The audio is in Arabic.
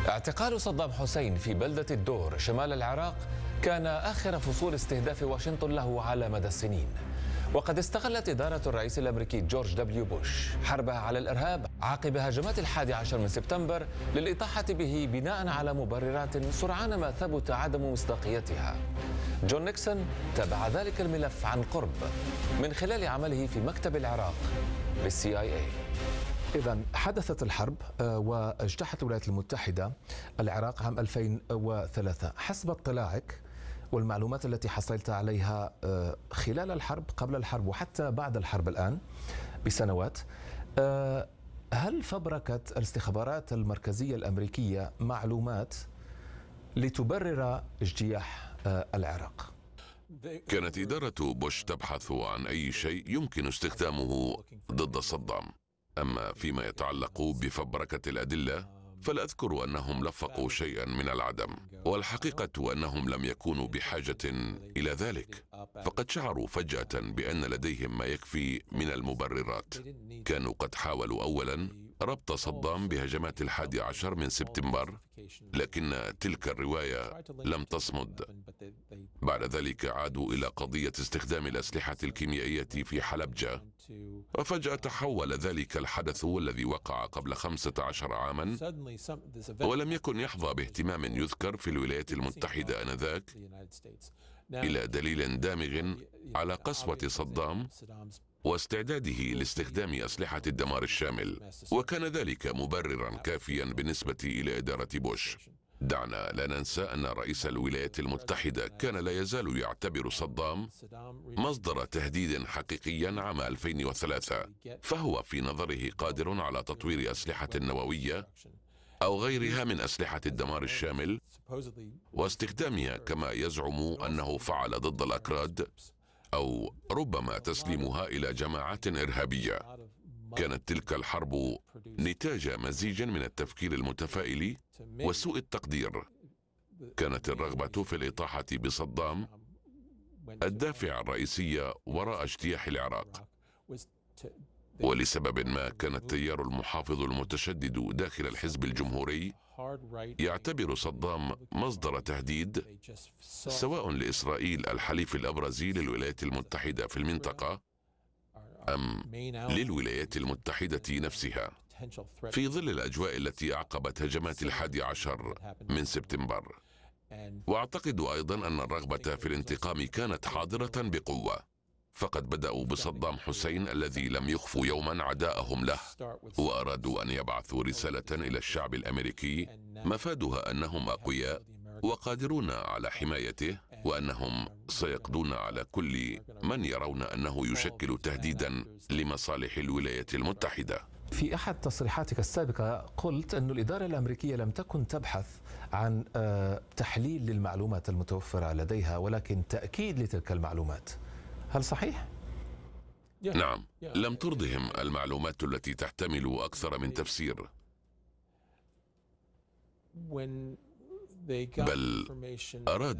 اعتقال صدام حسين في بلدة الدور شمال العراق كان آخر فصول استهداف واشنطن له على مدى السنين. وقد استغلت إدارة الرئيس الأمريكي جورج دبليو بوش حربها على الإرهاب عقب هجمات 11 من سبتمبر للإطاحة به بناء على مبررات سرعان ما ثبت عدم مصداقيتها. جون نيكسون تابع ذلك الملف عن قرب من خلال عمله في مكتب العراق للCIA. إذا حدثت الحرب واجتاحت الولايات المتحدة العراق عام 2003. حسب اطلاعك والمعلومات التي حصلت عليها خلال الحرب، قبل الحرب وحتى بعد الحرب الآن بسنوات، هل فبركت الاستخبارات المركزية الأمريكية معلومات لتبرر اجتياح العراق؟ كانت إدارة بوش تبحث عن أي شيء يمكن استخدامه ضد صدام. أما فيما يتعلق بفبركة الأدلة فلا أذكر أنهم لفقوا شيئا من العدم، والحقيقة أنهم لم يكونوا بحاجة إلى ذلك، فقد شعروا فجأة بأن لديهم ما يكفي من المبررات. كانوا قد حاولوا أولا ربط صدام بهجمات 11 من سبتمبر، لكن تلك الرواية لم تصمد. بعد ذلك عادوا إلى قضية استخدام الأسلحة الكيميائية في حلبجة، وفجأة تحول ذلك الحدث الذي وقع قبل 15 عاما ولم يكن يحظى باهتمام يذكر في الولايات المتحدة آنذاك إلى دليل دامغ على قسوة صدام واستعداده لاستخدام أسلحة الدمار الشامل، وكان ذلك مبررا كافيا بالنسبة إلى إدارة بوش. دعنا لا ننسى أن رئيس الولايات المتحدة كان لا يزال يعتبر صدام مصدر تهديد حقيقي عام 2003، فهو في نظره قادر على تطوير أسلحة نووية أو غيرها من أسلحة الدمار الشامل واستخدامها كما يزعم أنه فعل ضد الأكراد، أو ربما تسليمها إلى جماعات إرهابية. كانت تلك الحرب نتاج مزيج من التفكير المتفائل وسوء التقدير. كانت الرغبة في الإطاحة بصدام الدافع الرئيسي وراء اجتياح العراق، ولسبب ما كان التيار المحافظ المتشدد داخل الحزب الجمهوري يعتبر صدام مصدر تهديد سواء لإسرائيل الحليف الأبرز للولايات المتحدة في المنطقة أم للولايات المتحدة نفسها، في ظل الأجواء التي أعقبت هجمات 11 من سبتمبر. وأعتقد أيضا أن الرغبة في الانتقام كانت حاضرة بقوة، فقد بدأوا بصدام حسين الذي لم يخفوا يوما عداءهم له، وأرادوا أن يبعثوا رسالة إلى الشعب الأمريكي مفادها أنهم أقوياء وقادرون على حمايته، وأنهم سيقضون على كل من يرون أنه يشكل تهديدا لمصالح الولايات المتحدة. في أحد تصريحاتك السابقة قلت أن الإدارة الأمريكية لم تكن تبحث عن تحليل للمعلومات المتوفرة لديها، ولكن تأكيد لتلك المعلومات. هل صحيح؟ نعم، لم ترضهم المعلومات التي تحتمل أكثر من تفسير، بل أرادوا